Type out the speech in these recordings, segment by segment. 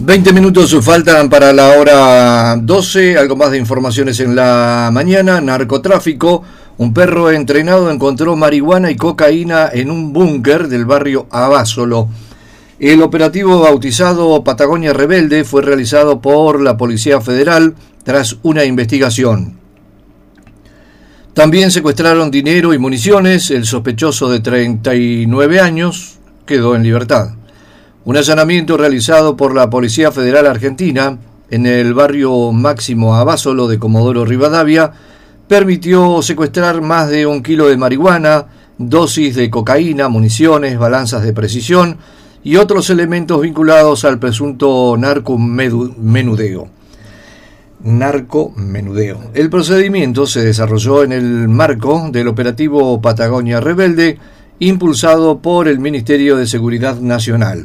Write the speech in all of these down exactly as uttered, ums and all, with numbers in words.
veinte minutos faltan para la hora doce, algo más de informaciones en la mañana. Narcotráfico, un perro entrenado encontró marihuana y cocaína en un búnker del barrio Abasolo. El operativo bautizado Patagonia Rebelde fue realizado por la Policía Federal tras una investigación. También secuestraron dinero y municiones. El sospechoso de treinta y nueve años quedó en libertad. Un allanamiento realizado por la Policía Federal Argentina en el barrio Máximo Abasolo de Comodoro Rivadavia permitió secuestrar más de un kilo de marihuana, dosis de cocaína, municiones, balanzas de precisión y otros elementos vinculados al presunto narcomenudeo. Narcomenudeo. El procedimiento se desarrolló en el marco del operativo Patagonia Rebelde, impulsado por el Ministerio de Seguridad Nacional.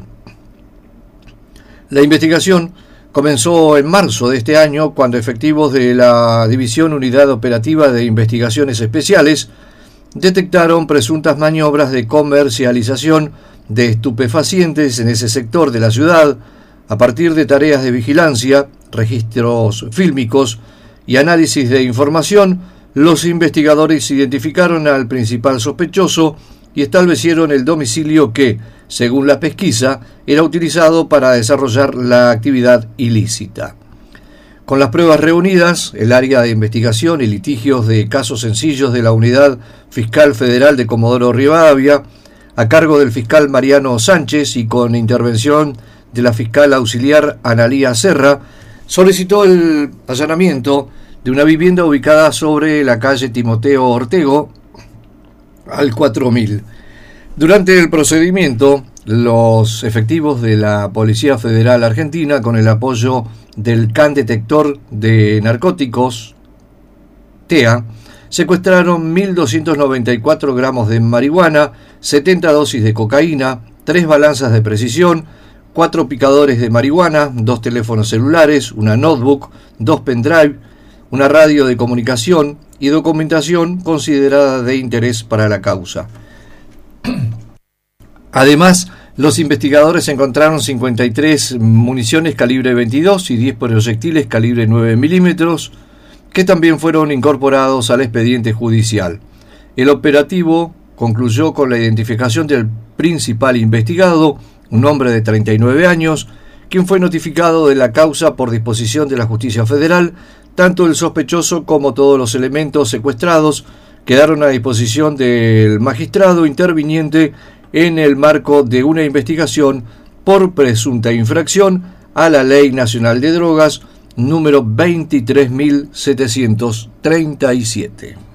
La investigación comenzó en marzo de este año, cuando efectivos de la División Unidad Operativa de Investigaciones Especiales detectaron presuntas maniobras de comercialización de estupefacientes en ese sector de la ciudad. A partir de tareas de vigilancia, registros fílmicos y análisis de información, los investigadores identificaron al principal sospechoso y establecieron el domicilio que, según la pesquisa, era utilizado para desarrollar la actividad ilícita. Con las pruebas reunidas, el área de investigación y litigios de casos sencillos de la Unidad Fiscal Federal de Comodoro Rivadavia, a cargo del fiscal Mariano Sánchez y con intervención de la fiscal auxiliar Analía Serra, solicitó el allanamiento de una vivienda ubicada sobre la calle Timoteo Ortego, al cuatro mil. Durante el procedimiento, los efectivos de la Policía Federal Argentina, con el apoyo del C A N Detector de Narcóticos, T E A, secuestraron mil doscientos noventa y cuatro gramos de marihuana, setenta dosis de cocaína, tres balanzas de precisión, cuatro picadores de marihuana, dos teléfonos celulares, una notebook, dos pendrive, una radio de comunicación y documentación considerada de interés para la causa. Además, los investigadores encontraron cincuenta y tres municiones calibre veintidós y diez proyectiles calibre nueve milímetros, que también fueron incorporados al expediente judicial. El operativo concluyó con la identificación del principal investigado, un hombre de treinta y nueve años, quien fue notificado de la causa por disposición de la Justicia Federal. Tanto el sospechoso como todos los elementos secuestrados quedaron a disposición del magistrado interviniente en el marco de una investigación por presunta infracción a la Ley Nacional de Drogas número veintitrés mil setecientos treinta y siete.